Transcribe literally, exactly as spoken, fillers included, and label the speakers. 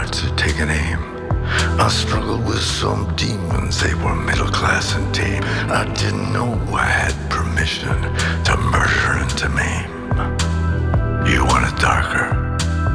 Speaker 1: hard to take an aim. I struggled with some demons, they were middle class and tame. I didn't know I had permission to